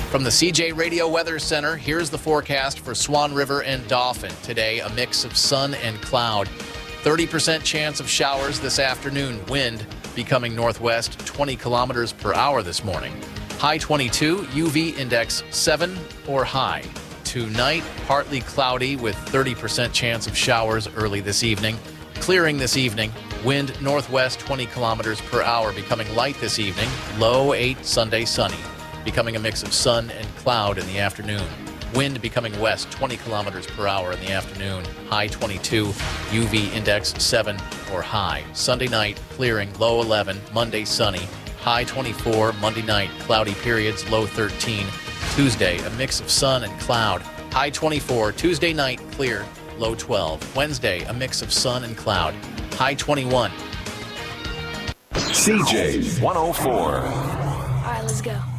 From the CJ Radio Weather Center, here's the forecast for Swan River and Dauphin. Today, a mix of sun and cloud. 30% chance of showers this afternoon. Wind becoming northwest 20 kilometers per hour this morning. High 22, UV index 7 or high. Tonight, partly cloudy with 30% chance of showers early this evening. Clearing this evening. Wind northwest 20 kilometers per hour, becoming light this evening. Low 8, Sunday sunny. Becoming a mix of sun and cloud in the afternoon. Wind becoming west 20 kilometers per hour in the afternoon. High 22, UV index 7 or high. Sunday night, clearing, low 11. Monday, sunny. High 24. Monday night, cloudy periods, low 13. Tuesday, a mix of sun and cloud. High 24. Tuesday night, clear, low 12. Wednesday, a mix of sun and cloud. High 21. CJ 104. All right, let's go.